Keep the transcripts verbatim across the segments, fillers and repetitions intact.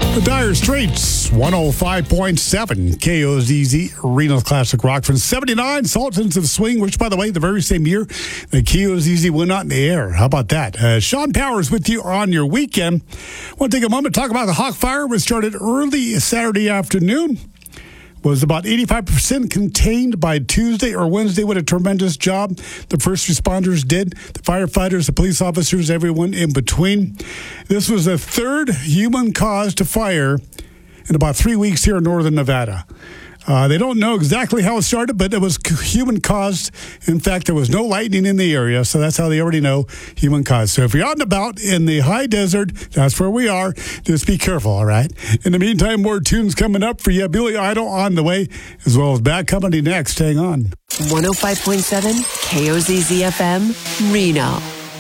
The Dire Straits, one oh five point seven K O Z Z, Reno's Classic Rock. From seventy-nine, Sultans of Swing, which, by the way, the very same year, the K O Z Z went out in the air. How about that? Uh, Sean Powers with you on your weekend. I want to take a moment to talk about the Hawk Fire, which started early Saturday afternoon. Was about eighty-five percent contained by Tuesday or Wednesday. What a tremendous job the first responders did. The firefighters, the police officers, everyone in between. This was the third human-caused fire in about three weeks here in northern Nevada. Uh, they don't know exactly how it started, but it was human-caused. In fact, there was no lightning in the area, so that's how they already know human-caused. So if you're out and about in the high desert, that's where we are. Just be careful, all right? In the meantime, more tunes coming up for you. Billy Idol on the way, as well as Bad Company next. Hang on. one oh five point seven K O Z Z F M, Reno.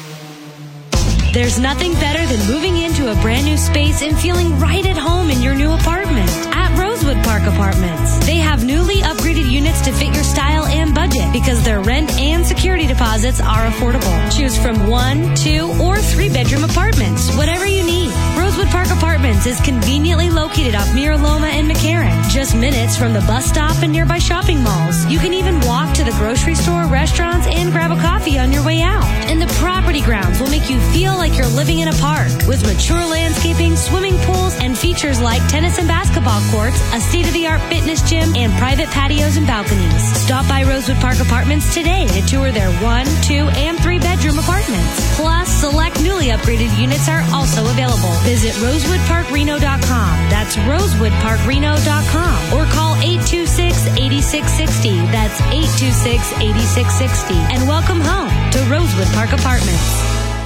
There's nothing better than moving into a brand new space and feeling right at home in your new apartment at Rosewood Park Apartments. They have newly upgraded units to fit your style and budget because their rent and security deposits are affordable. Choose from one, two, or three bedroom apartments, whatever you need. Rosewood Park Apartments is conveniently located off Mira Loma and McCarran, just minutes from the bus stop and nearby shopping malls. You can even walk to the grocery store, restaurants, and grab a coffee on your way out. And the property grounds will make you feel like you're living in a park with mature landscaping, swimming pools, and features like tennis and basketball courts, a state-of-the-art fitness gym, and private patios and balconies. Stop by Rosewood Park Apartments today to tour their one, two, and three-bedroom apartments. Plus, select newly upgraded units are also available. Visit rosewood park reno dot com. That's rosewood park reno dot com. Or call eight two six, eight six six zero. That's eight two six, eight six six zero. And welcome home to Rosewood Park Apartments.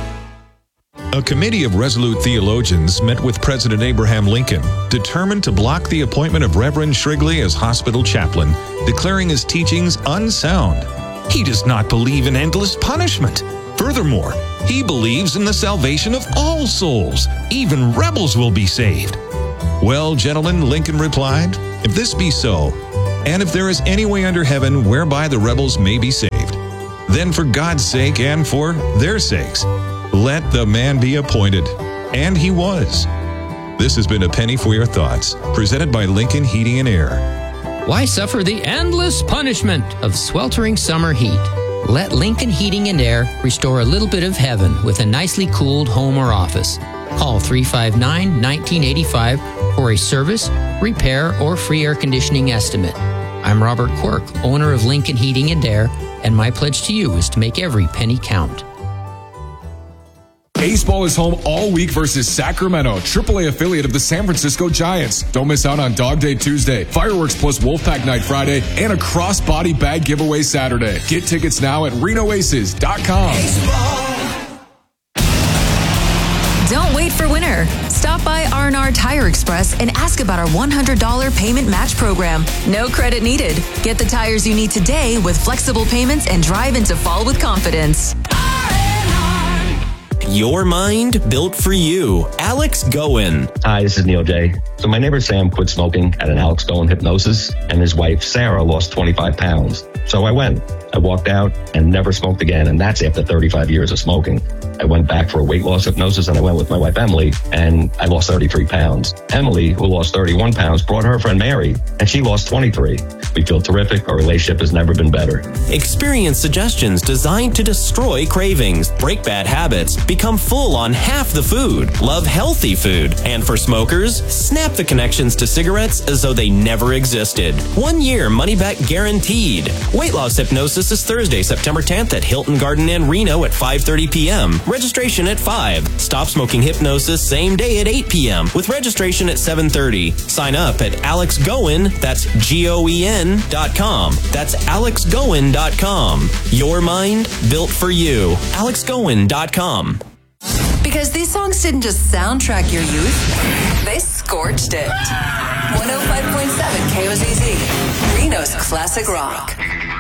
A committee of resolute theologians met with President Abraham Lincoln, determined to block the appointment of Reverend Shrigley as hospital chaplain, declaring his teachings unsound. He does not believe in endless punishment. Furthermore, he believes in the salvation of all souls. Even rebels will be saved. Well, gentlemen, Lincoln replied, if this be so, and if there is any way under heaven whereby the rebels may be saved, then for God's sake and for their sakes, let the man be appointed. And he was. This has been A Penny for Your Thoughts, presented by Lincoln Heating and Air. Why suffer the endless punishment of sweltering summer heat? Let Lincoln Heating and Air restore a little bit of heaven with a nicely cooled home or office. Call three five nine, one nine eight five for a service, repair, or free air conditioning estimate. I'm Robert Quirk, owner of Lincoln Heating and Air, and my pledge to you is to make every penny count. Baseball is home all week versus Sacramento, triple A affiliate of the San Francisco Giants. Don't miss out on Dog Day Tuesday, Fireworks plus Wolfpack Night Friday, and a cross-body bag giveaway Saturday. Get tickets now at reno aces dot com. Don't wait for winter. Stop by R and R Tire Express and ask about our one hundred dollars payment match program. No credit needed. Get the tires you need today with flexible payments and drive into fall with confidence. Your mind built for you. Alex Goen. Hi, this is Neil J. So my neighbor Sam quit smoking at an Alex Goen hypnosis, and his wife Sarah lost twenty-five pounds. So I went. I walked out and never smoked again, and that's after thirty-five years of smoking. I went back for a weight loss hypnosis, and I went with my wife Emily, and I lost thirty-three pounds. Emily, who lost thirty-one pounds, brought her friend Mary, and she lost twenty-three. We feel terrific. Our relationship has never been better. Experience suggestions designed to destroy cravings, break bad habits, become full on half the food, love healthy food, and for smokers, snap the connections to cigarettes as though they never existed. One year money back guaranteed. Weight loss hypnosis is Thursday, September tenth at Hilton Garden Inn, Reno at five thirty p.m. Registration at five. Stop smoking hypnosis same day at eight p.m. with registration at seven thirty. Sign up at Alex Goen, that's G O E N dot com. That's alex goen dot com. Your mind built for you. alex goen dot com. Because these songs didn't just soundtrack your youth, they scorched it. one oh five point seven K O Z Z, Reno's Classic Rock.